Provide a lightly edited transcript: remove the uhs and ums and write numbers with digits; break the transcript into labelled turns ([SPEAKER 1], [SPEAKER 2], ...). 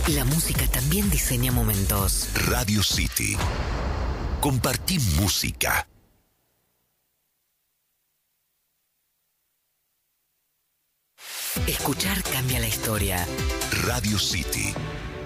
[SPEAKER 1] La música también diseña momentos.
[SPEAKER 2] Radio City. Compartí música.
[SPEAKER 1] Escuchar cambia la historia.
[SPEAKER 2] Radio City.